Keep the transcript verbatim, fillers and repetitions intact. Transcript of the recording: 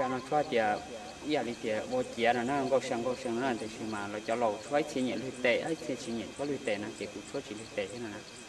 giờ nó cho thì giờ đi thì vô chia nó nó có sang có sang nó thì mà nó cho lầu thoái chi nhẹ lưỡi tệ ấy chi chi nhẹ có lưỡi tệ nó chỉ cũng cho chỉ lưỡi tệ thế này